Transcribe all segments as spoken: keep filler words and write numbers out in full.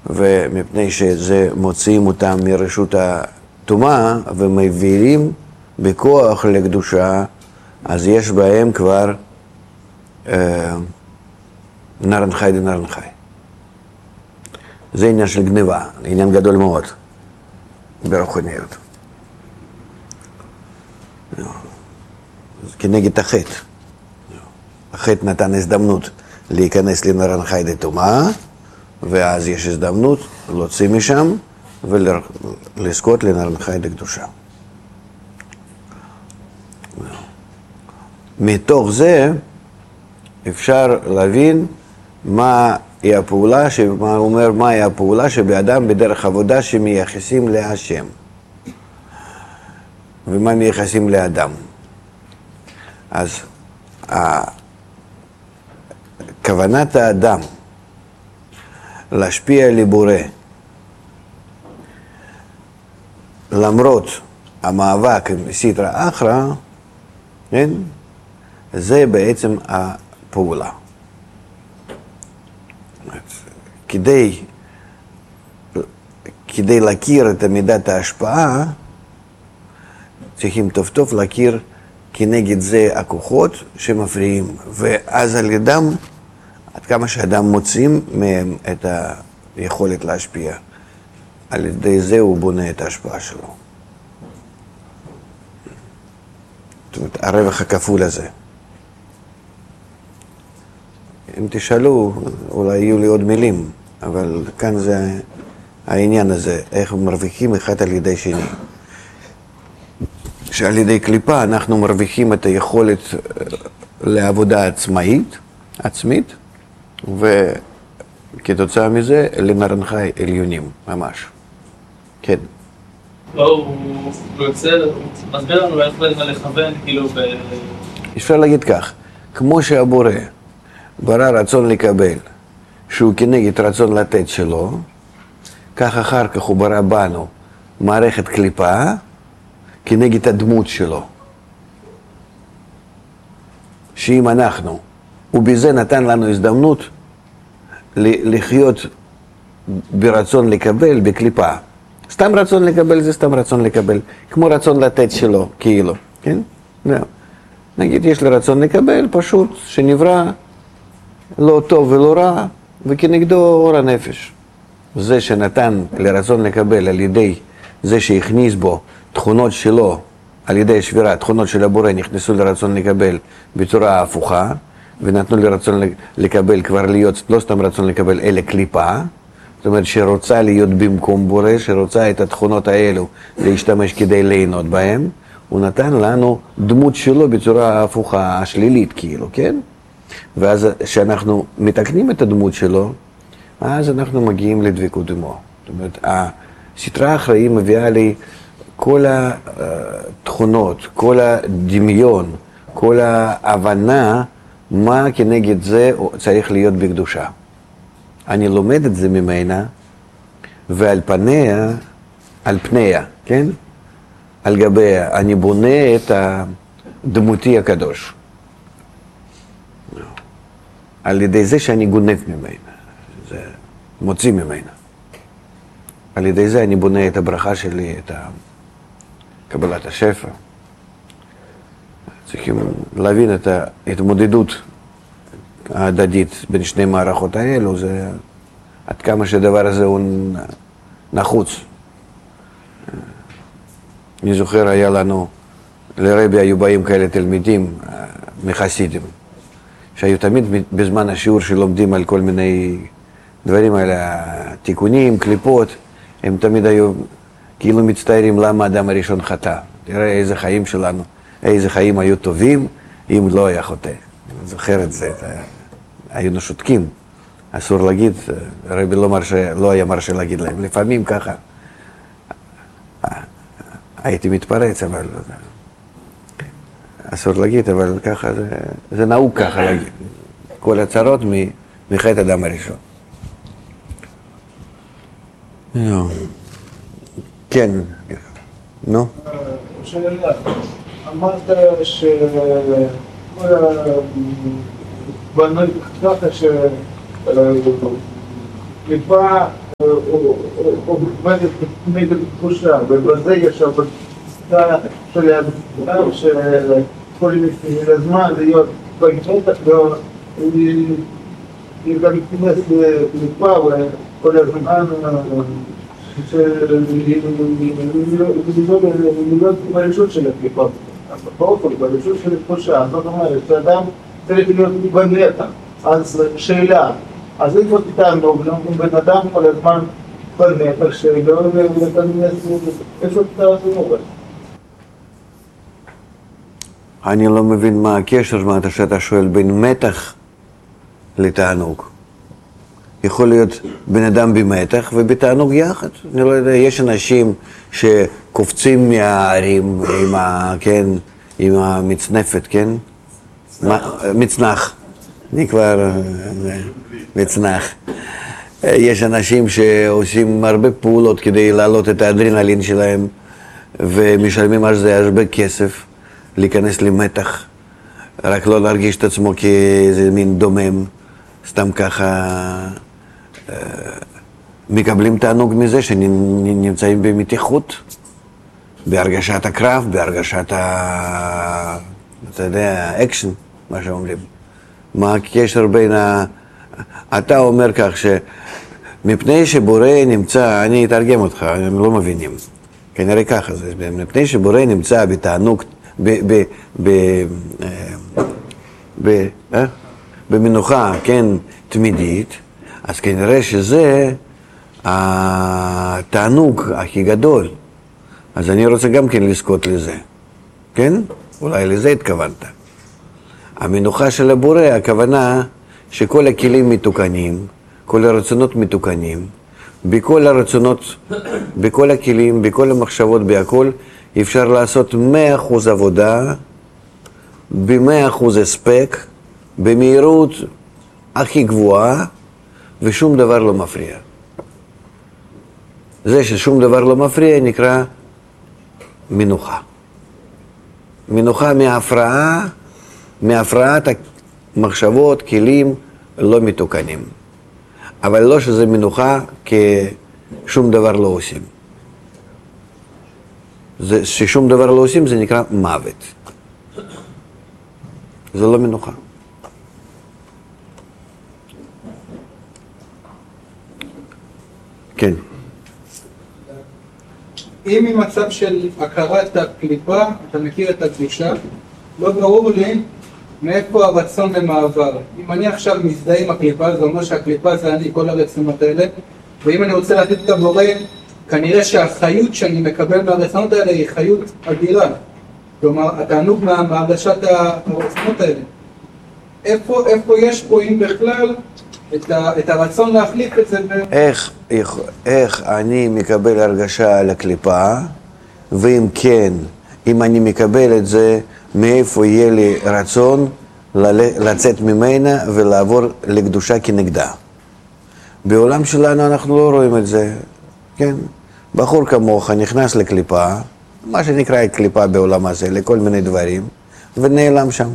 ומפני שזה מוציאים אותם מרשות הטומאה ומביאים בכוח לקדושה, אז יש בהם כבר אה, נרן חי דנרן חי. זה עניין של גניבה, עניין גדול מאוד ברוחניות. כנגד החטא. החטא נתן הזדמנות להיכנס לנרן חי דטומאה, ואז יש הזדמנות להוציא משם ולזכות לנרן חי דקדושה. מתוך זה אפשר להבין מה היא הפעולה, מה הוא אומר, מה היא הפעולה שבאדם בדרך עבודה שמייחסים להשם. ומה מייחסים לאדם. אז כוונת האדם להשפיע על הבורא, למרות המאבק עם סטרא אחרא, כן? זה בעצם הפעולה. כדי, כדי להכיר את מידת ההשפעה, צריכים טוב טוב להכיר כנגד זה הכוחות שמפריעים, ואז על ידם, עד כמה שאדם מוצאים מהם את היכולת להשפיע, על ידי זה הוא בונה את ההשפעה שלו. זאת אומרת, הרווח הכפול הזה. אם תשאלו, אולי יהיו לי עוד מילים, אבל כאן זה העניין הזה, איך מרוויחים אחד על ידי שני. שעל ידי קליפה אנחנו מרוויחים את היכולת לעבודה עצמאית, עצמית, וכתוצאה מזה לנרן חי עליונים, ממש. כן. לא, הוא יוצא, הוא מסביר לנו איך לכוון, כאילו ב... אפשר להגיד כך, כמו שהבורא ברא רצון לקבל, שהוא כנגד רצון לתת שלו, כך אחר כך הוא ברא בנו מערכת קליפה, כנגד הדמות שלו. שאם אנחנו, ובזה נתן לנו הזדמנות לחיות ברצון לקבל, בקליפה. סתם רצון לקבל זה סתם רצון לקבל, כמו רצון לתת שלו, כאילו, כן? לא. נגיד, יש לי רצון לקבל, פשוט, שנברא לא טוב ולא רע, וכנגדו אור הנפש. זה שנתן לרצון לקבל על ידי זה שהכניס בו תכונות שלו, על ידי שבירה, תכונות של הבורא נכנסו לרצון לקבל בצורה הפוכה, ונתנו לרצון לקבל כבר להיות, לא סתם רצון לקבל, אלא קליפה, זאת אומרת שרוצה להיות במקום בורא, שרוצה את התכונות האלו להשתמש כדי ליהנות בהם, הוא נתן לנו דמות שלו בצורה הפוכה, השלילית כאילו, כן? ואז כשאנחנו מתקנים את הדמות שלו, אז אנחנו מגיעים לדבקות עמו. זאת אומרת, הסטרא אחרא מביאה לי כל התכונות, כל הדמיון, כל ההבנה, מה כנגד זה צריך להיות בקדושה. אני לומד את זה ממנה, ועל פניה, על פניה, כן? על גביה, אני בונה את דמותי הקדוש. על ידי זה שאני גונב ממנה, זה מוציא ממנה. על ידי זה אני בונה את הברכה שלי, את קבלת השפע. צריכים להבין את ההתמודדות ההדדית בין שני מערכות האלו, זה עד כמה שהדבר הזה הוא נחוץ. אני זוכר, היה לנו, לרבי היו באים כאלה תלמידים מחסידים, שהיו תמיד בזמן השיעור שלומדים על כל מיני דברים האלה, תיקונים, קליפות, הם תמיד היו כאילו מצטערים למה האדם הראשון חטא. תראה איזה חיים שלנו, איזה חיים היו טובים אם לא היה חוטא. אני זוכר את זה, היינו שותקים. אסור להגיד, הרבי לא, מרשה, לא היה מרשה להגיד להם. לפעמים ככה הייתי מתפרץ, אבל אסור להגיד, אבל ככה זה, זה נהוג ככה להגיד. כל הצרות מחטא האדם הראשון. כן, נו. שאלה, אמרת שכל הבנוי ככה שנקבע עובדת נגד תחושה, ובזה יש עבודה של האדם שכל הזמן להיות במתח, והיא גם מתכנס לקליפה וכל הזמן להיות ברשות של הקליפה, באופן, ברשות של תחושה. זאת אומרת שהאדם צריך להיות במתח. אז שאלה, אז איפה תתענוג, בן אדם כל הזמן במתח שלו, איפה תתענוג? אני לא מבין מה הקשר, מה אתה שאתה שואל, בין מתח לתענוג. יכול להיות בן אדם במתח ובתענוג יחד. אני לא יודע, יש אנשים שקופצים מהערים עם, ה, כן, עם המצנפת, כן? מה, מצנח. אני כבר מצנח. יש אנשים שעושים הרבה פעולות כדי להעלות את האדרנלין שלהם ומשלמים על זה הרבה כסף, להיכנס למתח, רק לא להרגיש את עצמו כאיזה מין דומם, סתם ככה מקבלים תענוג מזה שנמצאים במתיחות, בהרגשת הקרב, בהרגשת ה... אתה יודע, אקשן, מה שאומרים. מה הקשר בין ה... אתה אומר כך שמפני שבורא נמצא, אני אתרגם אותך, הם לא מבינים, כנראה ככה זה, מפני שבורא נמצא בתענוג, ב... ב... ב... ב... אה? במנוחה, כן, תמידית, אז כנראה שזה התענוג הכי גדול. אז אני רוצה גם כן לזכות לזה, כן? אולי לזה התכוונת. המנוחה של הבורא, הכוונה שכל הכלים מתוקנים, כל הרצונות מתוקנים, בכל הרצונות, בכל הכלים, בכל המחשבות, בהכל, אפשר לעשות מאה אחוז עבודה, ב-מאה אחוז הספק, במהירות הכי גבוהה, ושום דבר לא מפריע. זה ששום דבר לא מפריע נקרא מנוחה. מנוחה מהפרעה, מהפרעת המחשבות, כלים לא מתוקנים. אבל לא שזה מנוחה כשום דבר לא עושים. זה, ששום דבר לא עושים זה נקרא מוות. זה לא מנוחה. כן. אם ממצב של הכרת הקליפה, אתה מכיר את הקדושה, לא ברור לי מאיפה הרצון למעבר. אם אני עכשיו מזדהה עם הקליפה, זה אומר שהקליפה זה אני, כל הרצונות האלה, ואם אני רוצה לתת את הבורא, כנראה שהחיות שאני מקבל מהרצונות האלה היא חיות אדירה. כלומר, התענוג מהרגשת הרצונות האלה. איפה, איפה יש פה, אם בכלל, את, ה, את הרצון להחליף את זה? איך, איך, איך אני מקבל הרגשה על הקליפה, ואם כן, אם אני מקבל את זה, מאיפה יהיה לי רצון לצאת ממנה ולעבור לקדושה כנגדה. בעולם שלנו אנחנו לא רואים את זה, כן? בחור כמוך נכנס לקליפה, מה שנקרא קליפה בעולם הזה, לכל מיני דברים, ונעלם שם.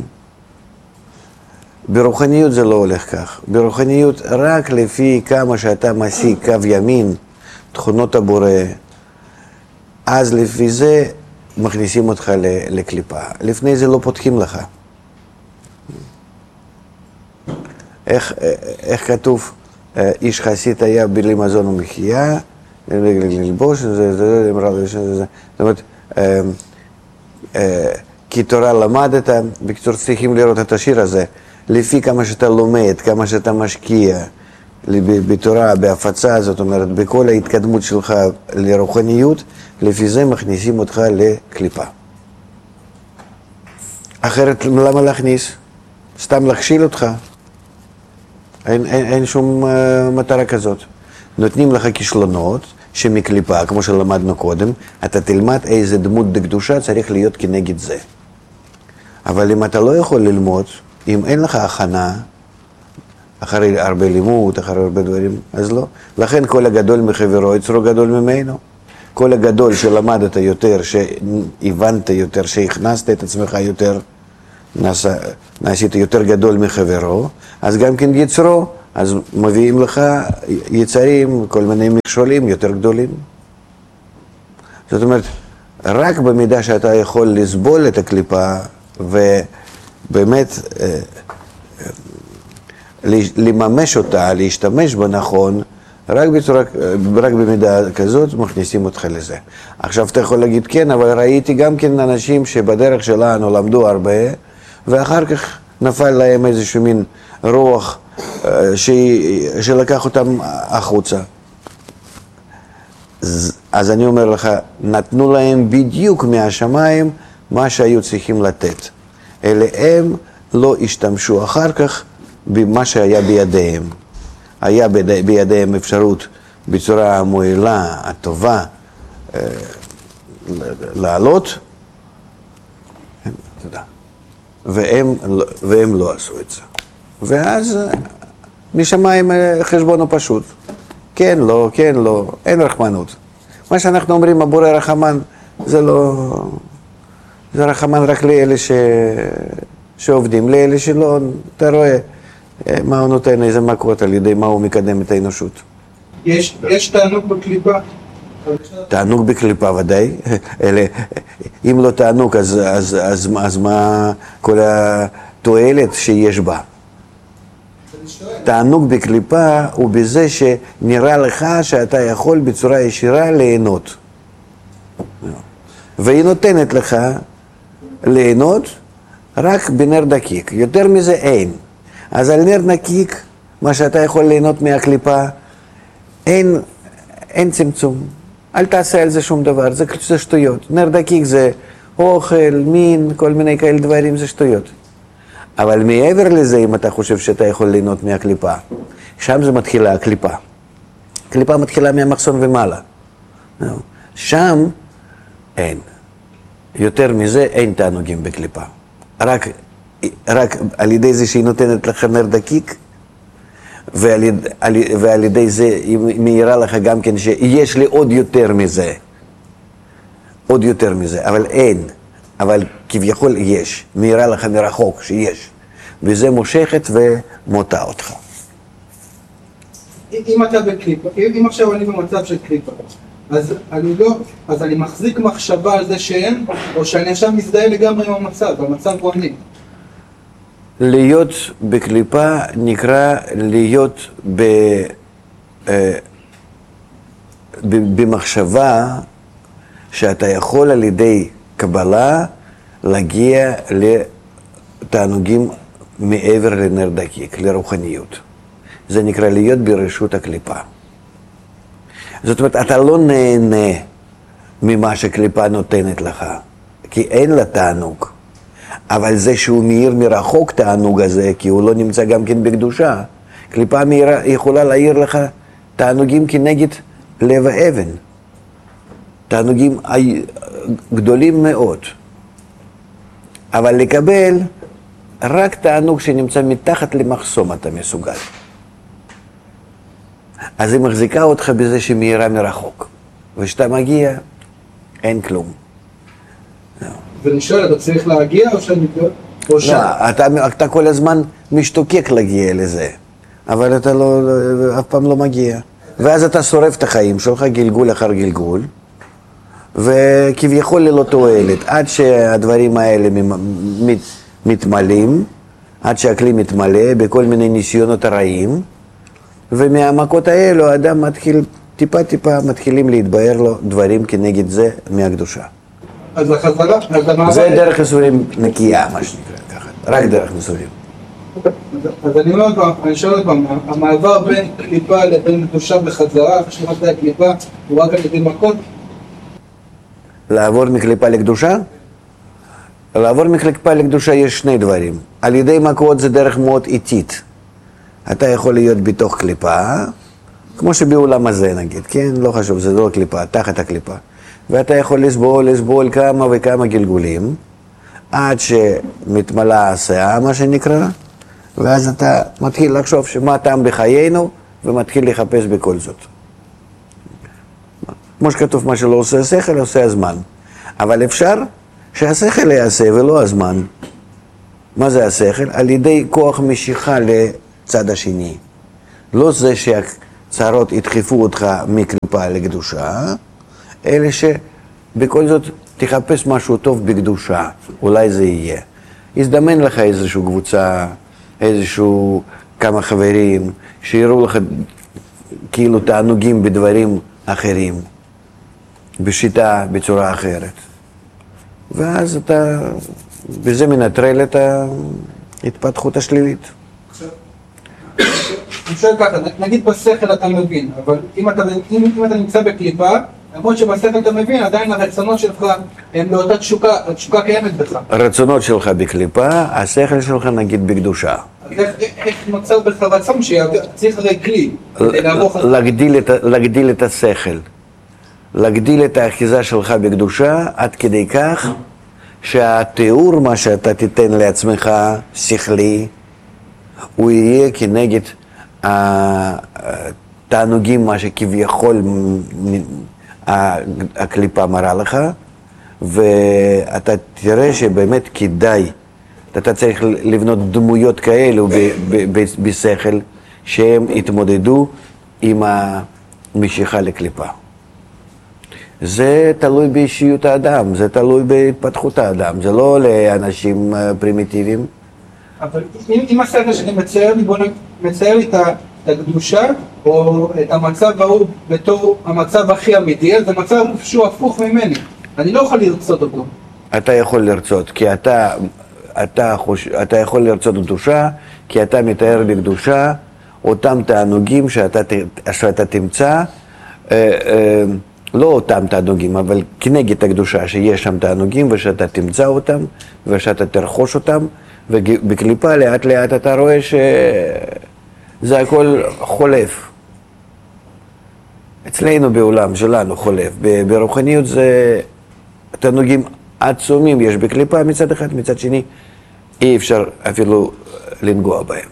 ברוחניות זה לא הולך כך. ברוחניות רק לפי כמה שאתה משיג קו ימין, תכונות הבורא, אז לפי זה מכניסים אותך לקליפה. לפני זה לא פותחים לך. איך, איך כתוב, איש חסיד היה בלי מזון ומחיה, ללבוש, זה, זה, זה, זאת אומרת, כי תורה למדת, בקצור צריכים לראות את השיר הזה, לפי כמה שאתה לומד, כמה שאתה משקיע בתורה, בהפצה, זאת אומרת, בכל ההתקדמות שלך לרוחניות, לפי זה מכניסים אותך לקליפה. אחרת, למה להכניס? סתם להכשיל אותך. אין, אין, אין שום uh, מטרה כזאת. נותנים לך כישלונות שמקליפה, כמו שלמדנו קודם, אתה תלמד איזה דמות דקדושה צריך להיות כנגד זה. אבל אם אתה לא יכול ללמוד, אם אין לך הכנה, אחרי הרבה לימוד, אחרי הרבה דברים, אז לא. לכן כל הגדול מחברו יצרו גדול ממנו. כל הגדול שלמדת יותר, שהבנת יותר, שהכנסת את עצמך יותר, נעשית יותר גדול מחברו, אז גם כן יצרו אז מביאים לך יצרים, כל מיני מכשולים יותר גדולים. זאת אומרת, רק במידה שאתה יכול לסבול את הקליפה, ובאמת אה, לממש אותה, להשתמש בה נכון, רק, בצורה, רק במידה כזאת מכניסים אותך לזה. עכשיו אתה יכול להגיד כן, אבל ראיתי גם כן אנשים שבדרך שלנו למדו הרבה, ואחר כך נפל להם איזשהו מין רוח ש... שלקח אותם החוצה. אז אני אומר לך, נתנו להם בדיוק מהשמיים מה שהיו צריכים לתת. אלה הם לא השתמשו אחר כך במה שהיה בידיהם. היה בידיהם אפשרות בצורה המועילה, הטובה, לעלות, והם, והם לא עשו את זה. ואז משמיים חשבון הוא פשוט. כן, לא, כן, לא, אין רחמנות. מה שאנחנו אומרים, הבורא רחמן, זה לא... זה רחמן רק לאלה ש... שעובדים, לאלה שלא, אתה רואה מה הוא נותן, איזה מכות, על ידי מה הוא מקדם את האנושות. יש, יש תענוג בקליפה? תענוג בקליפה ודאי. אלה, אם לא תענוג, אז, אז, אז, אז מה כל התועלת שיש בה? תענוג בקליפה הוא בזה שנראה לך שאתה יכול בצורה ישירה ליהנות. והיא נותנת לך ליהנות רק בנר דקיק. יותר מזה אין. אז על נר נקיק, מה שאתה יכול ליהנות מהקליפה, אין, אין צמצום. אל תעשה על זה שום דבר, זה, זה שטויות. נר דקיק זה אוכל, מין, כל מיני כאלה דברים, זה שטויות. אבל מעבר לזה, אם אתה חושב שאתה יכול ליהנות מהקליפה, שם זה מתחילה הקליפה. הקליפה מתחילה מהמחסון ומעלה. שם אין. יותר מזה אין תענוגים בקליפה. רק, רק על ידי זה שהיא נותנת לך נר דקיק, ועל, על, ועל ידי זה היא מאירה לך גם כן שיש לי עוד יותר מזה. עוד יותר מזה, אבל אין. אבל כביכול יש, מאירה לך מרחוק שיש, וזה מושכת ומוטה אותך. אם אתה בקליפה, אם עכשיו אני במצב של קליפה, אז אני לא, אז אני מחזיק מחשבה על זה שאין, או שאני עכשיו מזדהה לגמרי עם המצב, המצב הוא אני. להיות בקליפה נקרא להיות ב, אה, ב, במחשבה שאתה יכול על ידי קבלה להגיע לתענוגים מעבר לנר דקיק, לרוחניות. זה נקרא להיות ברשות הקליפה. זאת אומרת, אתה לא נהנה ממה שקליפה נותנת לך, כי אין לה תענוג. אבל זה שהוא מאיר מרחוק תענוג הזה, כי הוא לא נמצא גם כן בקדושה. קליפה מאירה, יכולה להעיר לך תענוגים כנגד לב האבן. תענוגים גדולים מאוד. אבל לקבל רק תענוג שנמצא מתחת למחסום אתה מסוגל. אז היא מחזיקה אותך בזה שמאירה מרחוק. ושאתה מגיע, אין כלום. ואני שואל, אתה צריך להגיע או שאני... או לא, אתה, אתה כל הזמן משתוקק להגיע לזה. אבל אתה לא, לא, אף פעם לא מגיע. ואז אתה שורף את החיים שלך, גלגול אחר גלגול. וכביכול ללא תועלת, עד שהדברים האלה מת, מתמלאים, עד שהכלי מתמלא בכל מיני ניסיונות הרעים, ומהמכות האלו האדם מתחיל, טיפה טיפה מתחילים להתבהר לו דברים כנגד זה מהקדושה. אז החזרה, אז המעבר... זה דרך ייסורים נקייה, מה שנקרא ככה, רק דרך ייסורים. אז אני אומר פעם, אני שואל עוד פעם, המעבר בין קליפה לבין קדושה בחזרה, כשמתי הקליפה, הוא רק על ידי מכות? לעבור מקליפה לקדושה? לעבור מקליפה לקדושה יש שני דברים. על ידי מכות זה דרך מאוד איטית. אתה יכול להיות בתוך קליפה, כמו שבעולם הזה נגיד, כן? לא חשוב, זה לא קליפה, תחת הקליפה. ואתה יכול לסבול, לסבול כמה וכמה גלגולים, עד שמתמלאה הסאה, מה שנקרא, ואז אתה מתחיל לחשוב שמה טעם בחיינו, ומתחיל לחפש בכל זאת. כמו שכתוב, מה שלא עושה השכל, עושה הזמן. אבל אפשר שהשכל יעשה ולא הזמן. מה זה השכל? על ידי כוח משיכה לצד השני. לא זה שהצרות ידחפו אותך מקליפה לקדושה, אלא שבכל זאת תחפש משהו טוב בקדושה, אולי זה יהיה. יזדמן לך איזושהי קבוצה, איזשהו כמה חברים, שיראו לך כאילו תענוגים בדברים אחרים, בשיטה, בצורה אחרת. ואז אתה, בזה מנטרל את ההתפתחות השלילית. אני שואל ככה, נגיד בשכל אתה מבין, אבל אם אתה, אם, אם אתה נמצא בקליפה, למרות שבשכל אתה מבין, עדיין הרצונות שלך הם לאותה תשוקה, התשוקה קיימת בך. הרצונות שלך בקליפה, השכל שלך נגיד בקדושה. איך, איך נוצר בך רצון שצריך הרי כלי, כדי לערוך... להגדיל את, להגדיל את השכל, להגדיל את האחיזה שלך בקדושה, עד כדי כך שהתיאור מה שאתה תיתן לעצמך שכלי, הוא יהיה כנגד התענוגים, מה שכביכול הקליפה מראה לך, ואתה תראה שבאמת כדאי, אתה צריך לבנות דמויות כאלו בשכל, שהם יתמודדו עם המשיכה לקליפה. זה תלוי באישיות האדם, זה תלוי בהתפתחות האדם, זה לא לאנשים פרימיטיביים. אבל אם, אם השכל שלי מצייר לי, בוא מצייר לי את הקדושה, או את המצב ההוא בתור המצב הכי אמיתי, זה מצב שהוא הפוך ממני. אני לא יכול לרצות אותו. אתה יכול לרצות, כי אתה, אתה, חוש, אתה יכול לרצות קדושה, כי אתה מתאר בקדושה אותם תענוגים שאתה, שאתה תמצא, אה, אה, לא אותם תענוגים, אבל כנגד הקדושה שיש שם תענוגים, ושאתה תמצא אותם, ושאתה תרחוש אותם, ובקליפה לאט לאט אתה רואה שזה הכל חולף. אצלנו בעולם שלנו חולף. ברוחניות זה תענוגים עצומים יש בקליפה מצד אחד, מצד שני אי אפשר אפילו לנגוע בהם.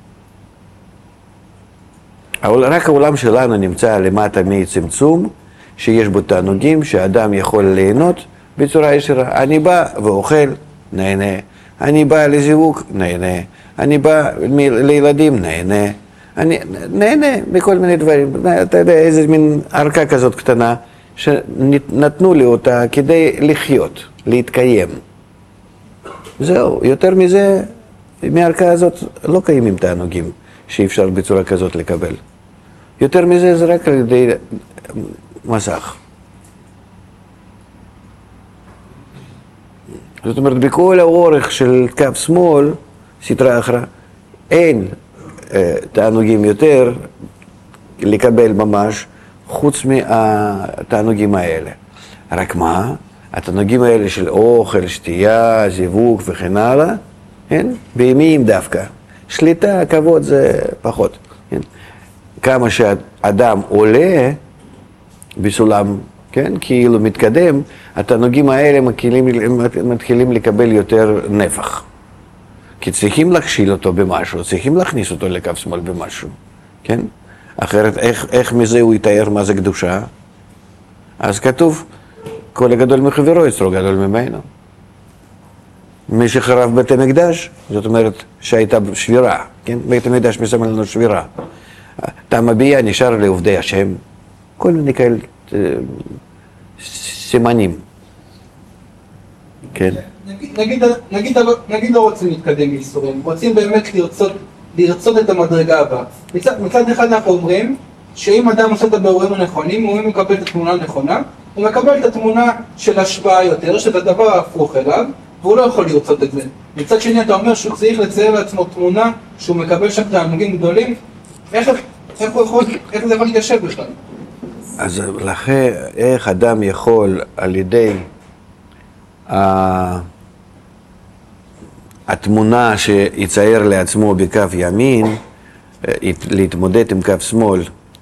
רק העולם שלנו נמצא למטה מצמצום, שיש בו תענוגים שאדם יכול ליהנות בצורה ישירה. אני בא ואוכל, נהנה. אני בא לזיווג, נהנה. אני בא לילדים, נהנה. אני נהנה מכל מיני דברים. אתה יודע, איזה מין ערכה כזאת קטנה, שנתנו לי אותה כדי לחיות, להתקיים. זהו, יותר מזה, מהערכה הזאת לא קיימים תענוגים שאי אפשר בצורה כזאת לקבל. יותר מזה זה רק על ידי מסך. זאת אומרת, בכל האורך של קו שמאל, סדרה אחרה, אין אה, תענוגים יותר לקבל ממש, חוץ מהתענוגים האלה. רק מה? התענוגים האלה של אוכל, שתייה, זיווג וכן הלאה, כן? בימיים דווקא. שליטה, כבוד זה פחות. כן? כמה שאדם עולה בסולם, כן? כאילו מתקדם, התענוגים האלה מתחילים, מתחילים לקבל יותר נפח. כי צריכים להכשיל אותו במשהו, צריכים להכניס אותו לקו שמאל במשהו, כן? אחרת, איך, איך מזה הוא יתאר מה זה קדושה? אז כתוב, כל הגדול מחברו יצרו גדול ממנו. מי שחרב בית המקדש, זאת אומרת שהייתה שבירה, כן? בית המקדש מסמל לנו שבירה. תם הביאה נשאר לעובדי השם, כל מיני כאלה סימנים. כן? נגיד, נגיד, נגיד, נגיד לא רוצים להתקדם מייסורים, רוצים באמת לרצות, לרצות את המדרגה הבאה. מצד, מצד אחד אנחנו אומרים שאם אדם עושה את הבירורים הנכונים, הוא מקבל את התמונה הנכונה, הוא מקבל את התמונה של השפעה יותר, שזה הדבר ההפוך אליו, והוא לא יכול לרצות את זה. מצד שני אתה אומר שהוא צריך לצייר לעצמו תמונה שהוא מקבל שם תענוגים גדולים, איך, איך הוא יכול, איך זה יכול להתיישב בכלל? אז לכן, איך אדם יכול על ידי התמונה שיצייר לעצמו בקו ימין, להתמודד עם קו שמאל.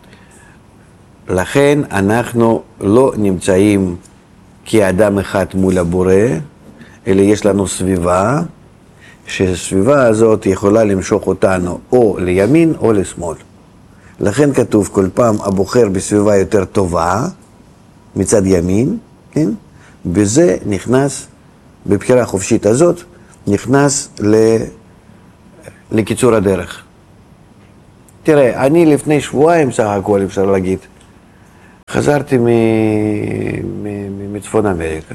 לכן אנחנו לא נמצאים כאדם אחד מול הבורא, אלא יש לנו סביבה, שהסביבה הזאת יכולה למשוך אותנו או לימין או לשמאל. לכן כתוב כל פעם הבוחר בסביבה יותר טובה, מצד ימין, כן? בזה נכנס, בבחירה החופשית הזאת, נכנס ל... לקיצור הדרך. תראה, אני לפני שבועיים סך הכל אפשר להגיד, חזרתי מ... מ... מצפון אמריקה.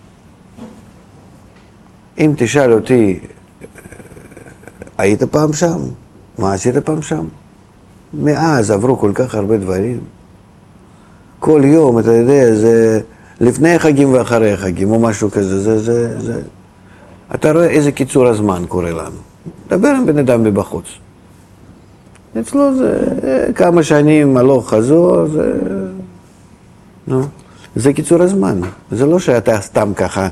אם תשאל אותי, היית פעם שם? מה עשית פעם שם? מאז עברו כל כך הרבה דברים. כל יום, אתה יודע, זה לפני החגים ואחרי החגים, או משהו כזה, זה, זה, זה. אתה רואה איזה קיצור הזמן קורה לנו. דבר עם בן אדם מבחוץ. אצלו זה כמה שנים הלוך חזור, זה... נו, זה קיצור הזמן. זה לא שאתה סתם ככה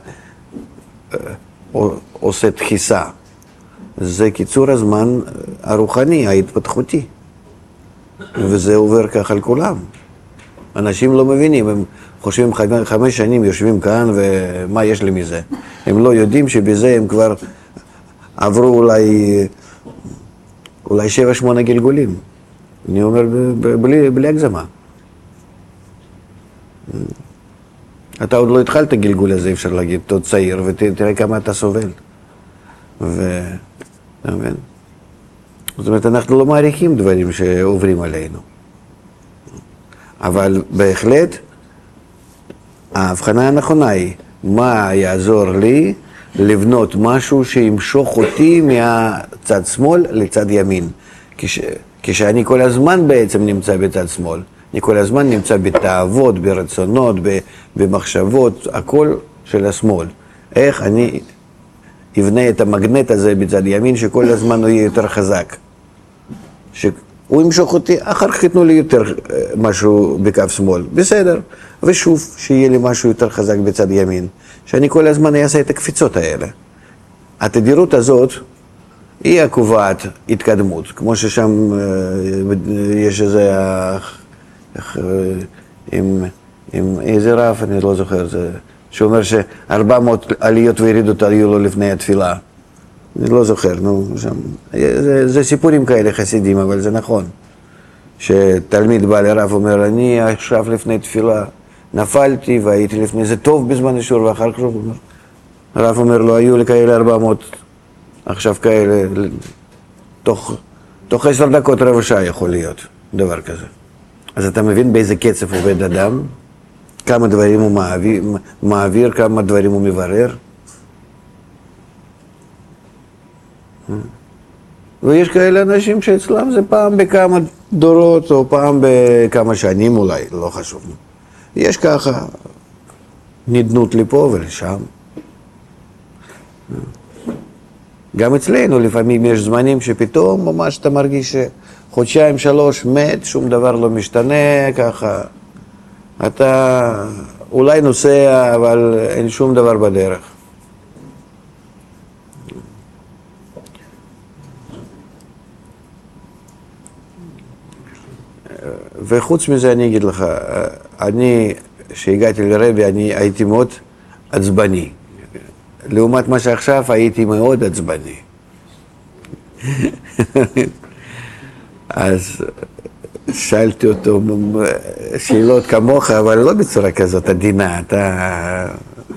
עושה דחיסה. זה קיצור הזמן הרוחני, ההתפתחותי. וזה עובר ככה על כולם. אנשים לא מבינים, הם חושבים חמש שנים יושבים כאן ומה יש לי מזה. הם לא יודעים שבזה הם כבר עברו אולי, אולי שבע שמונה גלגולים. אני אומר בלי, בלי הגזמה. אתה עוד לא התחלת גלגול הזה, אפשר להגיד, אתה עוד צעיר, ותראה כמה אתה סובל. ו... אתה מבין? זאת אומרת, אנחנו לא מעריכים דברים שעוברים עלינו. אבל בהחלט, ההבחנה הנכונה היא, מה יעזור לי לבנות משהו שימשוך אותי מהצד שמאל לצד ימין. כש, כשאני כל הזמן בעצם נמצא בצד שמאל. אני כל הזמן נמצא בתאוות, ברצונות, במחשבות, הכל של השמאל. איך אני אבנה את המגנט הזה בצד ימין, שכל הזמן הוא יהיה יותר חזק. שהוא ימשוך אותי, אחר כך יתנו לי יותר משהו בקו שמאל. בסדר. ושוב, שיהיה לי משהו יותר חזק בצד ימין. שאני כל הזמן אעשה את הקפיצות האלה. התדירות הזאת היא הקובעת התקדמות. כמו ששם יש איזה... עם, עם איזה רב, אני לא זוכר, זה, שאומר שארבע מאות עליות וירידות היו לו לפני התפילה. אני לא זוכר, נו, שם. זה, זה סיפורים כאלה חסידים, אבל זה נכון. שתלמיד בא לרב אומר, אני עכשיו לפני תפילה נפלתי והייתי לפני זה טוב בזמן אישור, ואחר כך הרב אומר לו, היו לי כאלה ארבע מאות, עכשיו כאלה, תוך, תוך עשר דקות רבע שעה יכול להיות דבר כזה. אז אתה מבין באיזה קצב עובד אדם, כמה דברים הוא מעביר, מעביר כמה דברים הוא מברר. ויש כאלה אנשים שאצלם זה פעם בכמה דורות, או פעם בכמה שנים אולי, לא חשוב. יש ככה נדנות לפה ולשם. גם אצלנו לפעמים יש זמנים שפתאום ממש אתה מרגיש שחודשיים שלוש מת, שום דבר לא משתנה, ככה. אתה אולי נוסע, אבל אין שום דבר בדרך. וחוץ מזה אני אגיד לך, אני, שהגעתי לרבי, אני הייתי מאוד עצבני. לעומת מה שעכשיו הייתי מאוד עצבני. אז שאלתי אותו שאלות כמוך, אבל לא בצורה כזאת עדינה. אתה...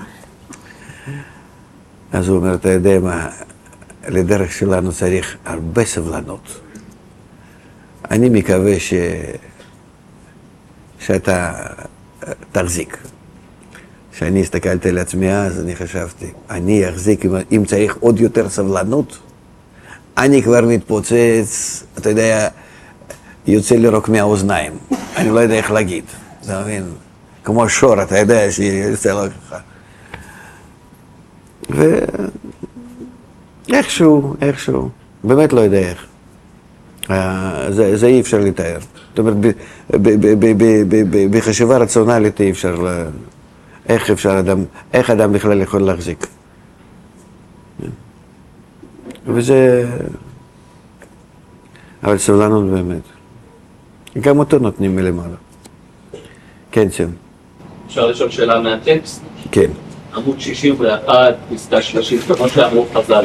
אז הוא אומר, אתה יודע מה, לדרך שלנו צריך הרבה סבלנות. אני מקווה ש... שאתה תחזיק. כשאני הסתכלתי על עצמי אז, אני חשבתי, אני אחזיק, אם צריך עוד יותר סבלנות, אני כבר מתפוצץ, אתה יודע, יוצא לי רוק מהאוזניים. אני לא יודע איך להגיד, אתה מבין? כמו שור, אתה יודע שיוצא לו ככה. ואיכשהו, איכשהו, באמת לא יודע איך. זה, זה אי אפשר לתאר. זאת אומרת, בחשיבה רציונלית אי אפשר, איך אפשר אדם, איך אדם בכלל יכול להחזיק. וזה, אבל סבלנות באמת. גם אותו נותנים מלמעלה. כן, שם. אפשר לשאול שאלה מהטקסט? כן. עמוד שישים ואחת, פסקה שלושים, כמו שאמרו חז"ל.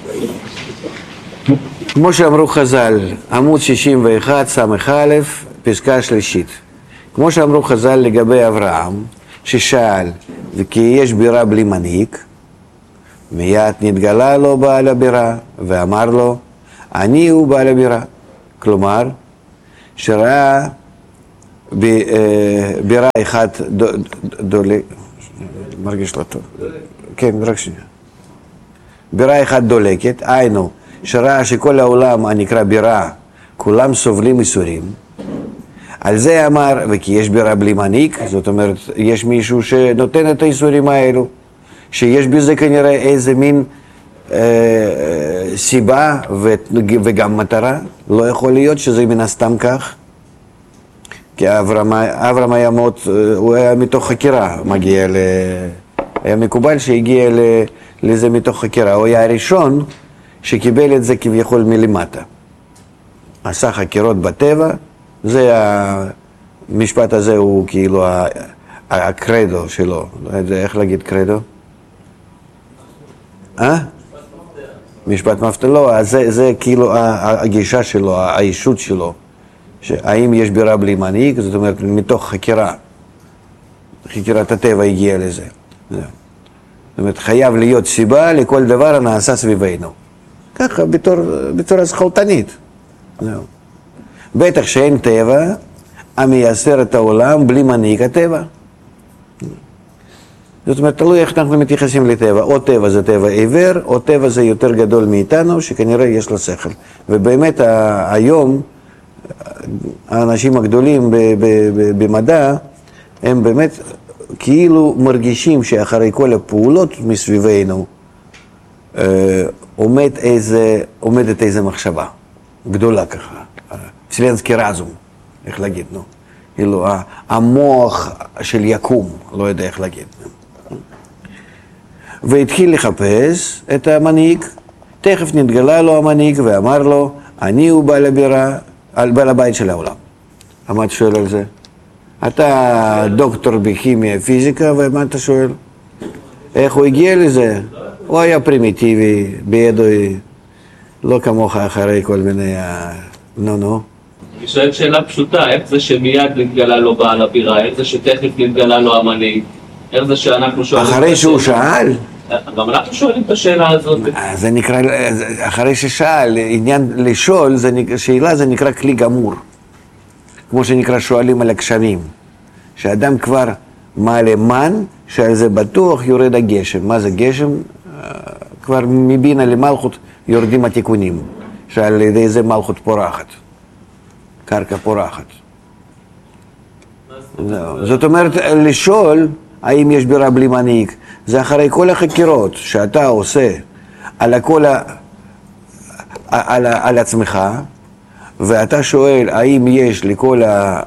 כמו שאמרו חז"ל, עמוד שישים ואחת, סמך א', פסקה שלישית. כמו שאמרו חז"ל לגבי אברהם, ששאל, וכי יש בירה בלי מנהיג, מיד נתגלה לו בעל הבירה, ואמר לו, אני הוא בעל הבירה. כלומר, שראה בירה אחת דולקת, מרגיש לא טוב, כן, רק שנייה. בירה אחת דולקת, היינו, שראה שכל העולם הנקרא בירה, כולם סובלים איסורים. על זה אמר, וכי יש בירה בלי מנהיג, זאת אומרת, יש מישהו שנותן את האיסורים האלו, שיש בזה כנראה איזה מין אה, סיבה ו, וגם מטרה, לא יכול להיות שזה מן הסתם כך, כי אברהם, אברהם היה מאוד, הוא היה מתוך חקירה, מגיע ל... היה מקובל שהגיע ל, לזה מתוך חקירה, הוא היה הראשון שקיבל את זה כביכול מלמטה. עשה חקירות בטבע, זה המשפט הזה הוא כאילו הקרדו שלו, לא יודע איך להגיד קרדו? אה? משפט מפתח, לא, זה, זה כאילו הגישה שלו, האישות שלו, שהאם יש בירה בלי מנהיג, זאת אומרת מתוך חקירה, חקירת הטבע הגיעה לזה. זאת אומרת חייב להיות סיבה לכל דבר הנעשה סביבנו, ככה בתור, בתור הסכלתנית. זהו. בטח שאין טבע המייסר את העולם בלי מנהיג הטבע. זאת אומרת, תלוי איך אנחנו מתייחסים לטבע. או טבע זה טבע עיוור, או טבע זה יותר גדול מאיתנו, שכנראה יש לו שכל. ובאמת היום, האנשים הגדולים במדע, הם באמת כאילו מרגישים שאחרי כל הפעולות מסביבנו, עומד איזה, עומדת איזה מחשבה גדולה ככה. צלנסקי רזום, איך להגיד, נו. כאילו, המוח של יקום, לא יודע איך להגיד. והתחיל לחפש את המנהיג, תכף נתגלה לו המנהיג ואמר לו, אני הוא בעל הבירה, בעל הבית של העולם. מה אתה שואל על זה? אתה דוקטור בכימיה, פיזיקה, ומה אתה שואל? איך הוא הגיע לזה? הוא היה פרימיטיבי, בידוי, לא כמוך אחרי כל מיני... נו, נו. אני שואל שאלה פשוטה, איך זה שמיד נתגלה לו בעל הבירה, איך זה שתכף נתגלה לו המנהיג, איך זה שאנחנו שואלים... אחרי שהוא שאל? גם אנחנו שואלים את השאלה הזאת. זה נקרא, אחרי ששאל, עניין לשאול, שאלה זה נקרא כלי גמור. כמו שנקרא שואלים על הגשמים. שאדם כבר מעלה מן, שעל זה בטוח יורד הגשם. מה זה גשם? כבר מבינה למלכות יורדים התיקונים. שעל ידי זה מלכות פורחת. קרקע פורחת. זאת אומרת, לשאול האם יש בירה בלי מנהיג, זה אחרי כל החקירות שאתה עושה על הכל, על, על עצמך, ואתה שואל האם יש לכל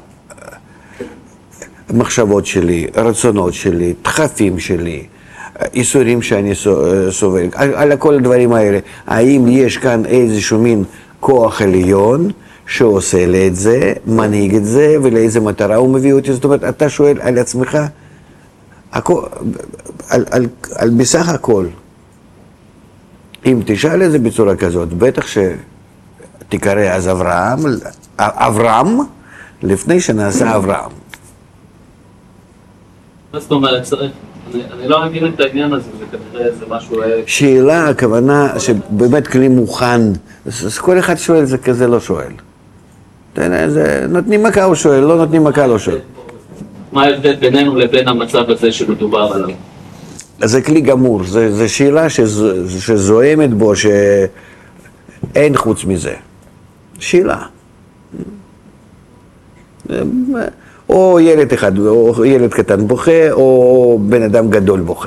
המחשבות שלי, רצונות שלי, דחפים שלי, איסורים שאני סובל, על, על כל הדברים האלה, האם יש כאן איזשהו מין כוח עליון שעושה לי את זה, מנהיג את זה, ולאיזה מטרה הוא מביא אותי. זאת אומרת, אתה שואל על עצמך, הכל, על, על, על בסך הכל. אם תשאל את זה בצורה כזאת, בטח שתקרא אז אברהם, אברהם, לפני שנעשה אברהם. מה זאת אומרת, צריך? אני, אני לא מבין את העניין הזה, זה כנראה איזה משהו... שאלה, הכוונה שבאמת כלי מוכן, אז כל אחד שואל, זה כזה לא שואל. זה, נותנים מכה הוא שואל, לא נותנים מכה לא שואל. מה ההבדל בינינו לבין המצב הזה שמדובר עליו? זה כלי גמור, זה, זה שאלה שז, שזוהמת בו, שאין חוץ מזה. שאלה. או ילד אחד, או ילד קטן בוכה, או בן אדם גדול בוכה.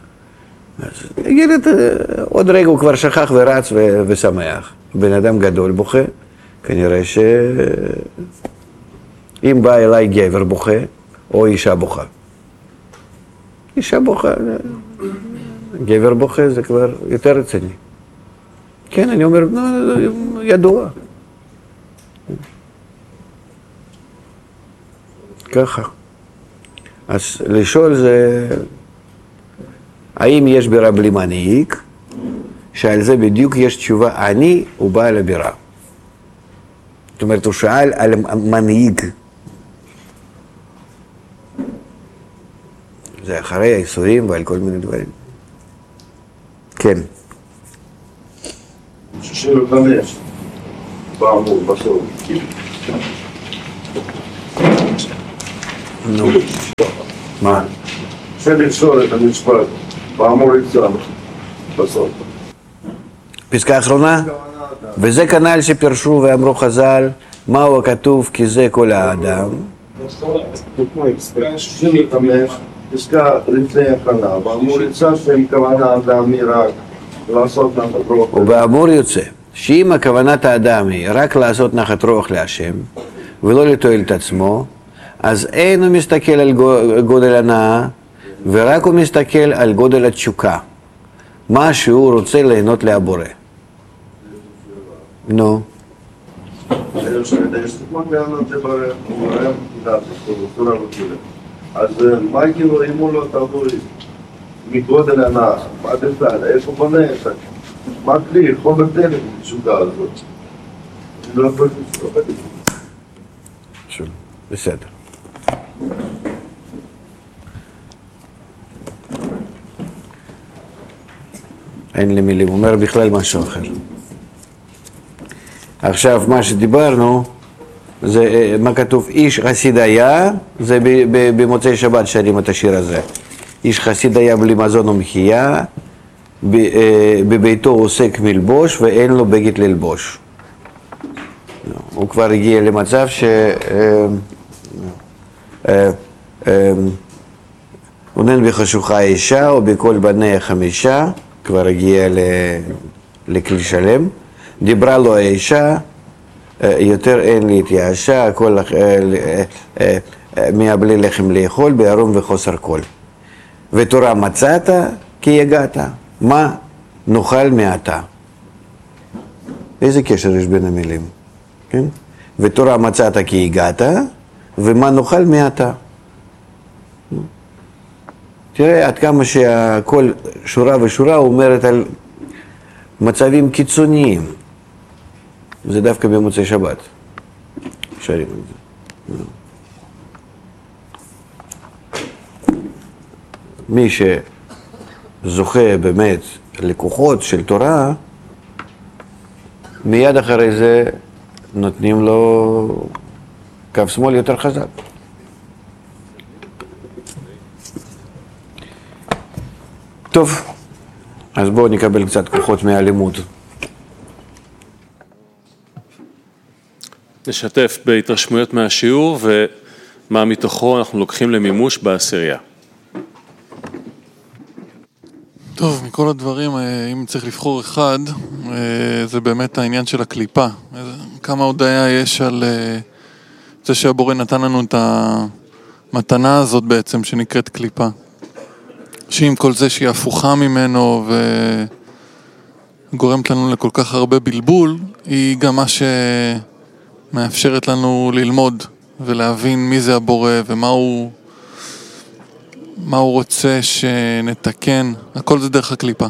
ילד, עוד רגע הוא כבר שכח ורץ ו- ושמח. בן אדם גדול בוכה, כנראה ש... אם בא אליי גבר בוכה, או אישה בוכה. אישה בוכה, גבר בוכה זה כבר יותר רציני. כן, אני אומר, ידוע. ככה. אז לשאול זה, האם יש בירה בלי מנהיג? שעל זה בדיוק יש תשובה, אני הוא בעל הבירה. זאת אומרת, הוא שאל על מנהיג. זה אחרי האיסורים ועל כל מיני דברים. כן. ששאלות גם יש, באמור, בסוף, כאילו. נו. מה? שלשאול את המשפט, באמור יצאנו, בסוף. פסקה אחרונה? וזה כנ"ל שפרשו ואמרו חז"ל, מהו הכתוב כי זה כל האדם? שישים וחמש, פסקה לפני הכנה, באמור יצא שהם כוונה אדם רק לעשות נחת רוח. ובאמור יוצא, שאם הכוונת האדם היא רק לעשות נחת רוח להשם, ולא לתועל את עצמו, אז אין הוא מסתכל על גודל הנאה, ורק הוא מסתכל על גודל התשוקה, מה שהוא רוצה ליהנות להבורא. נו. אז מה כאילו אם הוא לא תבוא מגודל הנאה, מה תפעל, איפה בונה את זה? מה כלי, חומר דלק בתשוקה הזאת? אני לא יכול לשאול את זה. בסדר. אין לי מילים, הוא אומר בכלל משהו אחר. עכשיו, מה שדיברנו, זה מה כתוב, איש חסיד היה, זה במוצאי שבת שרים את השיר הזה. איש חסיד היה בלי מזון ומחיה, בביתו עוסק מלבוש ואין לו בגד ללבוש. הוא כבר הגיע למצב ש... עונן בחשוכה אישה או בכל בניה חמישה, כבר הגיע לכלי שלם. דיברה לו האישה, יותר אין להתייאשה, הכל מהבלי לחם לאכול, בערום וחוסר כל. ותורה מצאת כי יגעת, מה נאכל מעתה? איזה קשר יש בין המילים? כן? ותורה מצאת כי הגעת, ומה נאכל מעתה? תראה עד כמה שהכל שורה ושורה אומרת על מצבים קיצוניים. זה דווקא במוצאי שבת. שרים את זה. מי שזוכה באמת לקוחות של תורה, מיד אחרי זה נותנים לו קו שמאל יותר חזק. טוב, אז בואו נקבל קצת כוחות מהלימוד. נשתף בהתרשמויות מהשיעור ומה מתוכו אנחנו לוקחים למימוש בעשירייה. טוב, מכל הדברים, אם צריך לבחור אחד, זה באמת העניין של הקליפה. כמה הודעה יש על זה שהבורא נתן לנו את המתנה הזאת בעצם, שנקראת קליפה. שעם כל זה שהיא הפוכה ממנו וגורמת לנו לכל כך הרבה בלבול, היא גם מה שמאפשרת לנו ללמוד ולהבין מי זה הבורא ומה הוא, מה הוא רוצה שנתקן. הכל זה דרך הקליפה.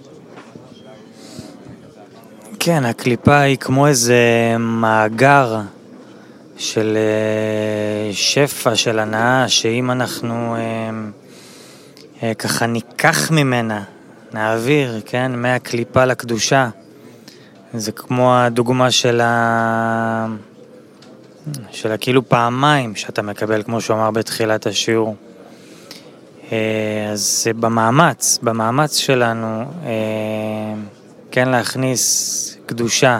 כן, הקליפה היא כמו איזה מאגר של שפע, של הנאה, שאם אנחנו ככה ניקח ממנה, נעביר, כן, מהקליפה לקדושה. זה כמו הדוגמה של ה... של הכאילו פעמיים שאתה מקבל, כמו שהוא אמר בתחילת השיעור. אז במאמץ, במאמץ שלנו, כן להכניס קדושה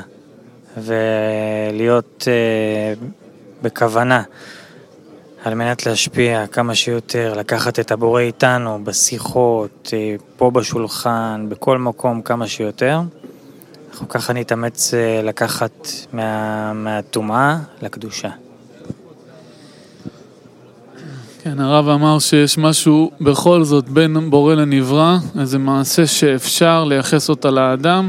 ולהיות בכוונה, על מנת להשפיע כמה שיותר, לקחת את הבורא איתנו בשיחות, פה בשולחן, בכל מקום כמה שיותר. אנחנו ככה נתאמץ לקחת מה, מהטומאה לקדושה. כן, הרב אמר שיש משהו בכל זאת בין בורא לנברא, איזה מעשה שאפשר לייחס אותה לאדם,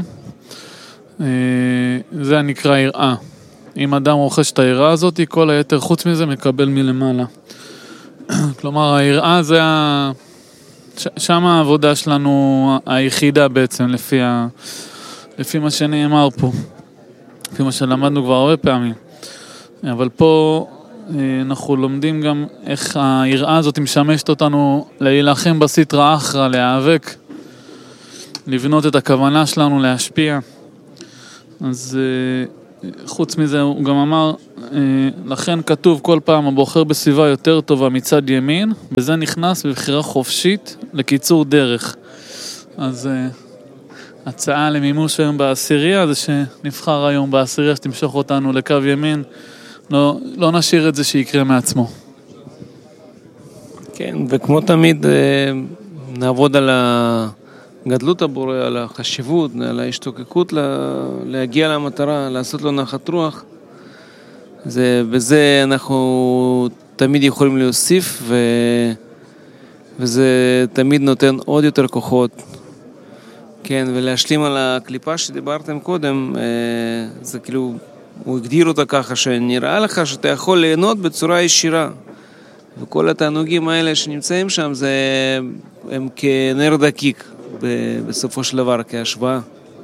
זה נקרא יראה. אם אדם רוכש את היראה הזאת, כל היתר חוץ מזה מקבל מלמעלה. כלומר, היראה זה ה... שם העבודה שלנו היחידה בעצם, לפי, ה... לפי מה שנאמר פה. לפי מה שלמדנו כבר הרבה פעמים. אבל פה אנחנו לומדים גם איך היראה הזאת משמשת אותנו להילחם בסטרא אחרא, להיאבק, לבנות את הכוונה שלנו, להשפיע. אז חוץ מזה, הוא גם אמר, לכן כתוב כל פעם הבוחר בסביבה יותר טובה מצד ימין, וזה נכנס בבחירה חופשית לקיצור דרך. אז הצעה למימוש היום בעשירייה, זה שנבחר היום בעשירייה שתמשוך אותנו לקו ימין, לא, לא נשאיר את זה שיקרה מעצמו. כן, וכמו תמיד נעבוד על גדלות הבורא, על החשיבות, על ההשתוקקות להגיע למטרה, לעשות לו נחת רוח. זה, בזה אנחנו תמיד יכולים להוסיף, ו, וזה תמיד נותן עוד יותר כוחות. כן, ולהשלים על הקליפה שדיברתם קודם, זה כאילו, הוא הגדיר אותה ככה, שנראה לך שאתה יכול ליהנות בצורה ישירה. וכל התענוגים האלה שנמצאים שם, זה, הם כנר דקיק בסופו של דבר, כהשוואה.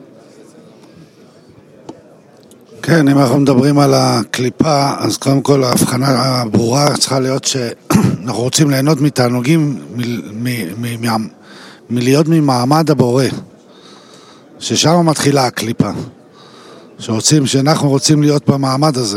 כן, אם אנחנו מדברים על הקליפה, אז קודם כל ההבחנה הברורה צריכה להיות שאנחנו רוצים ליהנות מתענוגים, מלהיות ממעמד הבורא, ששם מתחילה הקליפה, שרוצים, שאנחנו רוצים להיות במעמד הזה.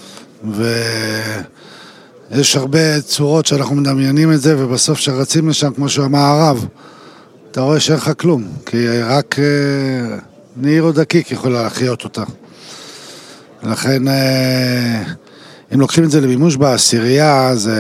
ויש הרבה צורות שאנחנו מדמיינים את זה, ובסוף שרצים לשם, כמו שאמר הרב, אתה רואה שאין לך כלום, כי רק נעיר או דקיק יכולה להחיות אותה. לכן, אם לוקחים את זה למימוש בעשירייה, אז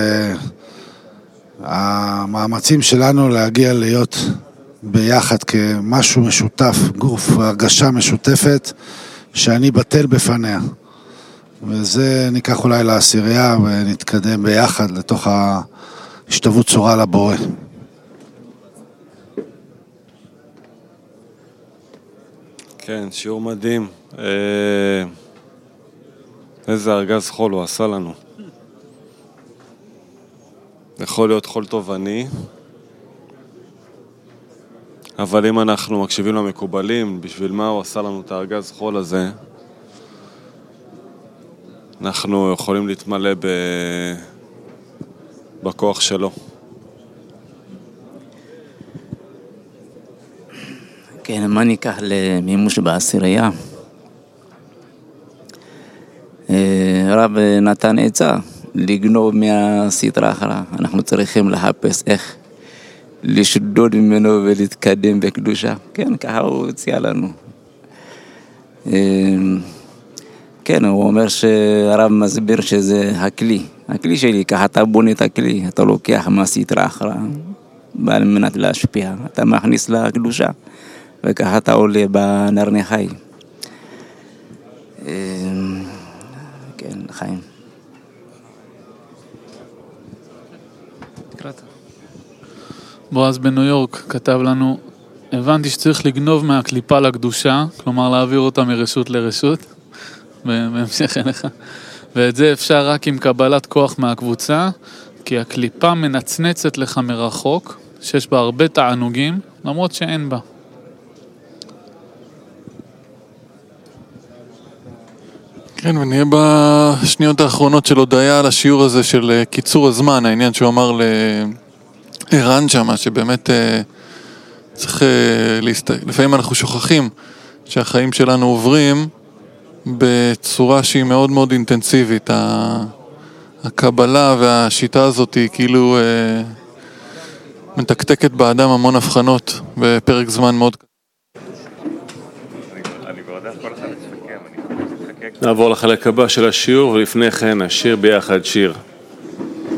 המאמצים שלנו להגיע להיות ביחד כמשהו משותף, גוף, הרגשה משותפת, שאני בטל בפניה. וזה ניקח אולי לעשירייה ונתקדם ביחד לתוך ההשתוות צורה לבורא. כן, שיעור מדהים. איזה ארגז חול הוא עשה לנו. יכול להיות חול תובעני, אבל אם אנחנו מקשיבים למקובלים, בשביל מה הוא עשה לנו את הארגז חול הזה, אנחנו יכולים להתמלא ב... בכוח שלו. כן, מה ניקח למימוש בעשירייה? רב נתן עצה לגנוב מהסטרה אחרה. אנחנו צריכים לחפש איך לשדוד ממנו ולהתקדם בקדושה. כן, ככה הוא הציע לנו. כן, הוא אומר שהרב מסביר שזה הכלי. הכלי שלי, ככה אתה בונה את הכלי, אתה לוקח מהסטרה אחרה, על מנת להשפיע. אתה מכניס לקדושה, וככה אתה עולה בנר חי. כן, חיים. בועז בניו יורק כתב לנו, הבנתי שצריך לגנוב מהקליפה לקדושה, כלומר להעביר אותה מרשות לרשות, בהמשך אליך, ואת זה אפשר רק עם קבלת כוח מהקבוצה, כי הקליפה מנצנצת לך מרחוק, שיש בה הרבה תענוגים, למרות שאין בה. כן, ונהיה בשניות האחרונות של הודעה על השיעור הזה של קיצור הזמן, העניין שהוא אמר לערן שמה, שבאמת צריך להסתכל, לפעמים אנחנו שוכחים שהחיים שלנו עוברים בצורה שהיא מאוד מאוד אינטנסיבית. הקבלה והשיטה הזאת היא כאילו מתקתקת באדם המון הבחנות בפרק זמן מאוד קצר. נעבור לחלק הבא של השיעור, ולפני כן נשיר ביחד שיר.